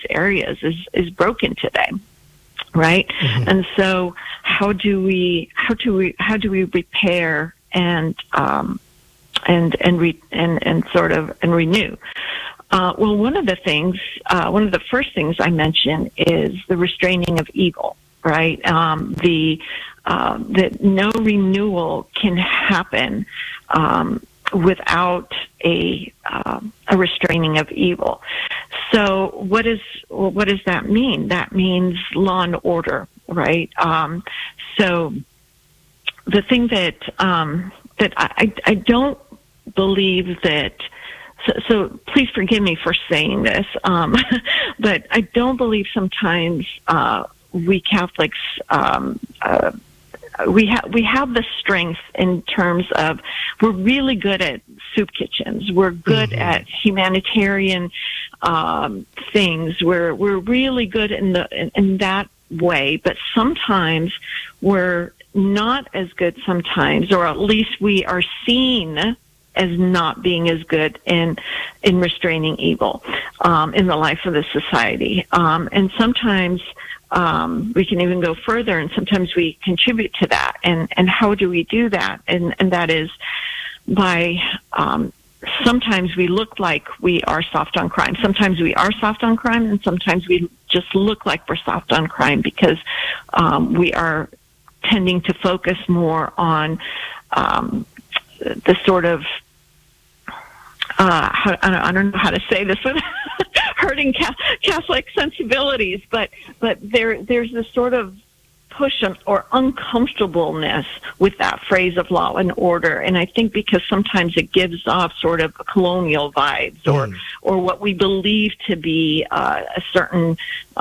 areas is broken today, right? Mm-hmm. And so how do we repair and renew? Well, one of the first things I mentioned is the restraining of evil, right? That no renewal can happen without a restraining of evil. So what does that mean? That means law and order, right? So the thing that I don't believe that. So please forgive me for saying this, but I don't believe sometimes we Catholics we have the strength in terms of we're really good at soup kitchens. We're good mm-hmm. at humanitarian things. We're really good in that way, but sometimes we're not as good sometimes, or at least we are seen as not being as good in restraining evil in the life of the society. And sometimes we can even go further, and sometimes we contribute to that. And how do we do that? And that is by sometimes we look like we are soft on crime. Sometimes we are soft on crime, and sometimes we just look like we're soft on crime because we are tending to focus more on the sort of I don't know how to say this without hurting Catholic sensibilities, but there's this sort of push or uncomfortableness with that phrase of law and order, and I think because sometimes it gives off sort of colonial vibes or what we believe to be a certain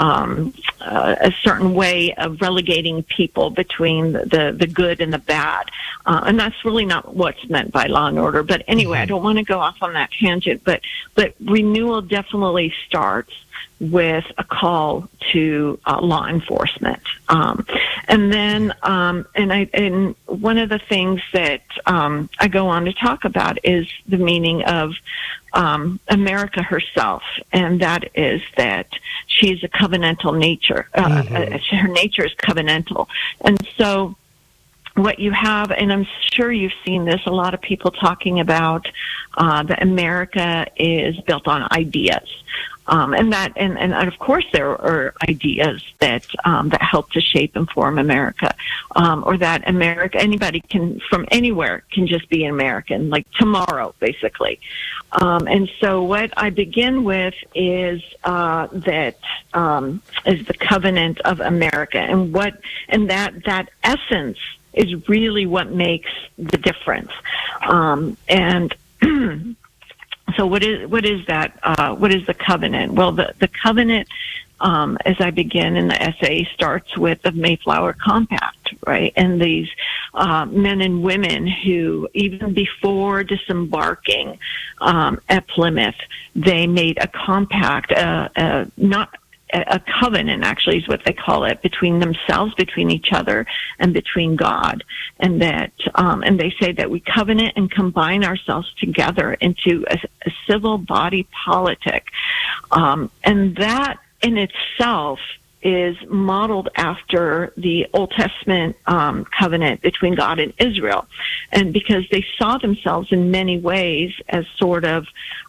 way of relegating people between the good and the bad, and that's really not what's meant by law and order. But anyway, I don't want to go off on that tangent, but renewal definitely starts with a call to law enforcement, and then and one of the things that I go on to talk about is the meaning of America herself, and that is that she's a covenantal nature. Her nature is covenantal, and so what you have, and I'm sure you've seen this, a lot of people talking about that America is built on ideas. And of course there are ideas that help to shape and form America, or that anybody from anywhere can just be an American, like tomorrow, basically. And so what I begin with is the covenant of America, and that essence is really what makes the difference. And so what is that? What is the covenant? Well, the covenant, as I begin in the essay, starts with the Mayflower Compact, right? And these men and women who, even before disembarking at Plymouth, they made a compact, not a covenant, actually, is what they call it, between themselves, between each other, and between God. And that, and they say that we covenant and combine ourselves together into a civil body politic. And that in itself is modeled after the Old Testament covenant between God and Israel. And because they saw themselves in many ways as sort of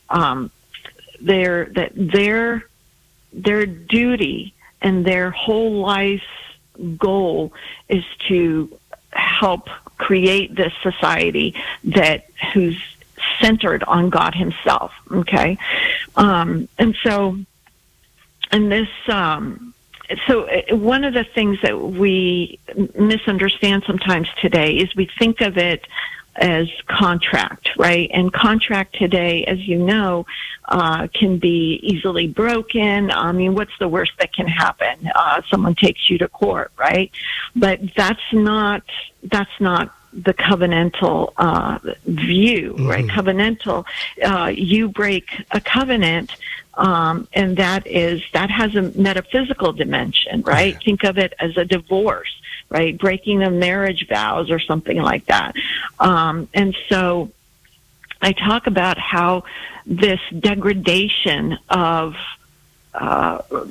their duty and their whole life's goal is to help create this society who's centered on God Himself. Okay, and so one of the things that we misunderstand sometimes today is we think of it as contract, right? And contract today, as you know, can be easily broken. I mean, what's the worst that can happen? Someone takes you to court, right? But that's not the covenantal view, right? Covenantal, you break a covenant, and that has a metaphysical dimension, right? Think of it as a divorce, right? Breaking the marriage vows or something like that. And so I talk about how this degradation of uh,